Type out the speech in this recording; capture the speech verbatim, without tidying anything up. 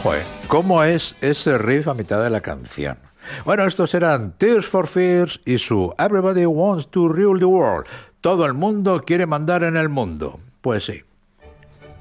Joder, ¿cómo es ese riff a mitad de la canción? Bueno, estos eran Tears for Fears y su Everybody Wants to Rule the World. Todo el mundo quiere mandar en el mundo. Pues sí.